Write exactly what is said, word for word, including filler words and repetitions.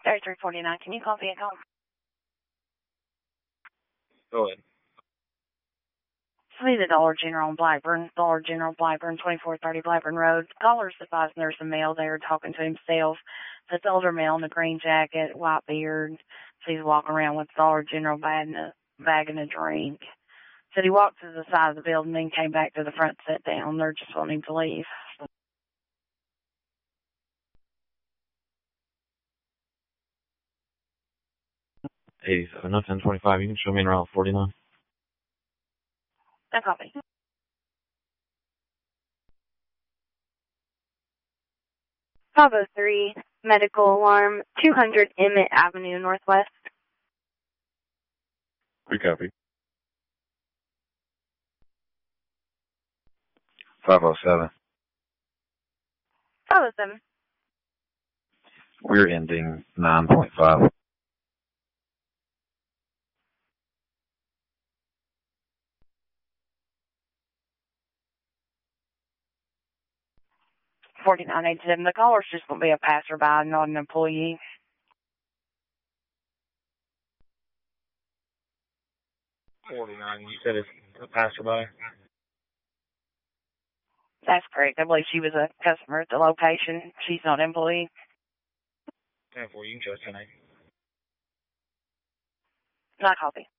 thirty-three forty-nine, can you call vehicle? Go ahead. Please, the Dollar General in Blackburn, Dollar General Blackburn, twenty-four thirty Blackburn Road. Caller's advising there's a male there talking to himself. This older male in a green jacket, white beard. So he's walking around with Dollar General bag and a, bag and a drink. Said he walked to the side of the building, then came back to the front, sat down. They're just wanting to leave. eighty-seven, no, ten twenty-five. You can show me in Route forty-nine. No copy. five oh three, medical alarm, two hundred Emmett Avenue, Northwest. We copy. five oh seven. five oh seven. We're ending nine point five. forty-nine eighty-seven, the caller's just going to be a passerby, not an employee. forty-nine, you said it's a passerby? That's correct. I believe she was a customer at the location. She's not an employee. ten four, you can show us ten eight. Not copy.